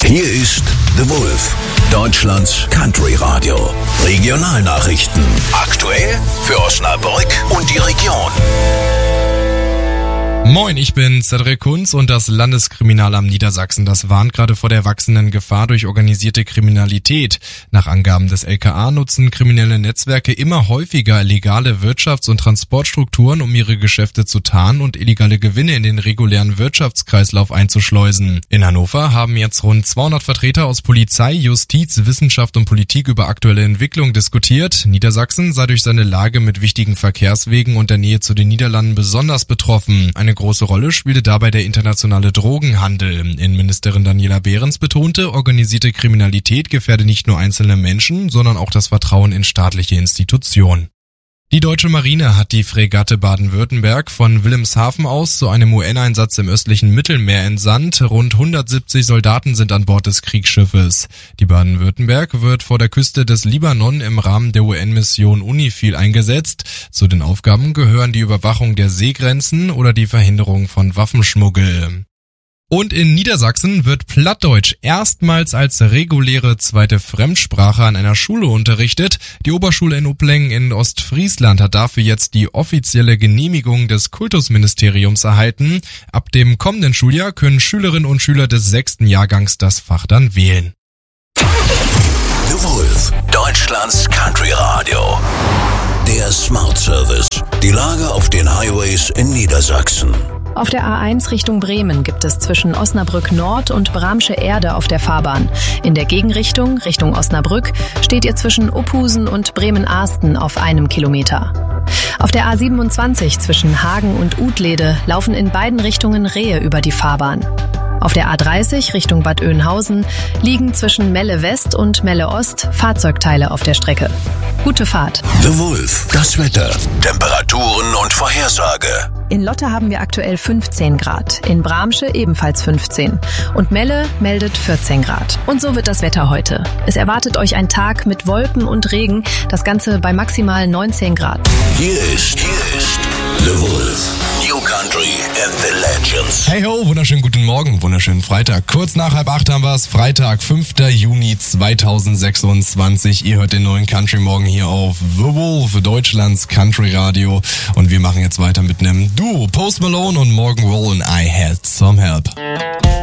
Hier ist The Wolf, Deutschlands Country Radio. Regionalnachrichten. Aktuell für Osnabrück und die Region. Moin, ich bin Cedric Kunz und das Landeskriminalamt Niedersachsen, das warnt gerade vor der wachsenden Gefahr durch organisierte Kriminalität. Nach Angaben des LKA nutzen kriminelle Netzwerke immer häufiger legale Wirtschafts- und Transportstrukturen, um ihre Geschäfte zu tarnen und illegale Gewinne in den regulären Wirtschaftskreislauf einzuschleusen. In Hannover haben jetzt rund 200 Vertreter aus Polizei, Justiz, Wissenschaft und Politik über aktuelle Entwicklung diskutiert. Niedersachsen sei durch seine Lage mit wichtigen Verkehrswegen und der Nähe zu den Niederlanden besonders betroffen. Eine große Rolle spielte dabei der internationale Drogenhandel. Innenministerin Daniela Behrens betonte, organisierte Kriminalität gefährde nicht nur einzelne Menschen, sondern auch das Vertrauen in staatliche Institutionen. Die deutsche Marine hat die Fregatte Baden-Württemberg von Wilhelmshaven aus zu einem UN-Einsatz im östlichen Mittelmeer entsandt. Rund 170 Soldaten sind an Bord des Kriegsschiffes. Die Baden-Württemberg wird vor der Küste des Libanon im Rahmen der UN-Mission UNIFIL eingesetzt. Zu den Aufgaben gehören die Überwachung der Seegrenzen oder die Verhinderung von Waffenschmuggel. Und in Niedersachsen wird Plattdeutsch erstmals als reguläre zweite Fremdsprache an einer Schule unterrichtet. Die Oberschule in Uplengen in Ostfriesland hat dafür jetzt die offizielle Genehmigung des Kultusministeriums erhalten. Ab dem kommenden Schuljahr können Schülerinnen und Schüler des 6. Jahrgangs das Fach dann wählen. The Wolf, Deutschlands Country Radio. Der Smart Service. Die Lage auf den Highways in Niedersachsen. Auf der A1 Richtung Bremen gibt es zwischen Osnabrück Nord und Bramsche Erde auf der Fahrbahn. In der Gegenrichtung, Richtung Osnabrück, steht ihr zwischen Uphusen und Bremen-Ahsten auf 1 Kilometer. Auf der A27 zwischen Hagen und Utlede laufen in beiden Richtungen Rehe über die Fahrbahn. Auf der A30 Richtung Bad Oeynhausen liegen zwischen Melle West und Melle Ost Fahrzeugteile auf der Strecke. Gute Fahrt. The Wolf, das Wetter, Temperaturen und Vorhersage. In Lotte haben wir aktuell 15 Grad, in Bramsche ebenfalls 15 und Melle meldet 14 Grad. Und so wird das Wetter heute. Es erwartet euch ein Tag mit Wolken und Regen, das Ganze bei maximal 19 Grad. Hier ist The Wolf, New Country and the Legends. Hey ho, wunderschönen guten Morgen, wunderschönen Freitag. Kurz nach 7:30 haben wir es, Freitag, 5. Juni 2026. Ihr hört den neuen Country Morgen hier auf The Wolf, Deutschlands Country Radio. Und wir machen jetzt weiter mit einem Duo, Post Malone und Morgan Wallen, I Had Some Help.